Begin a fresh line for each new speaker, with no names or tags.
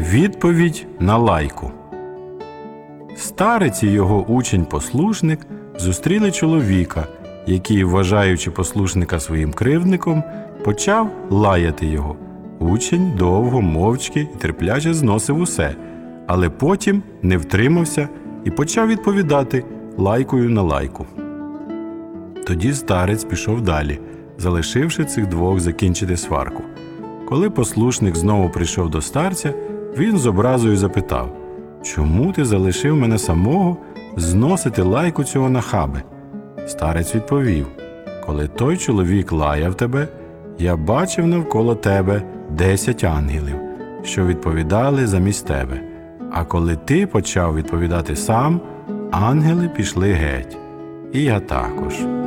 Відповідь на лайку. Старець і його учень-послушник зустріли чоловіка, який, вважаючи послушника своїм кривдником, почав лаяти його. Учень довго, мовчки і терпляче зносив усе, але потім не втримався і почав відповідати лайкою на лайку. Тоді старець пішов далі, залишивши цих двох закінчити сварку. Коли послушник знову прийшов до старця, він з образою запитав: «Чому ти залишив мене самого зносити лайку цього нахаби?» Старець відповів: «Коли той чоловік лаяв тебе, я бачив навколо тебе 10 ангелів, що відповідали замість тебе. А коли ти почав відповідати сам, ангели пішли геть. І я також».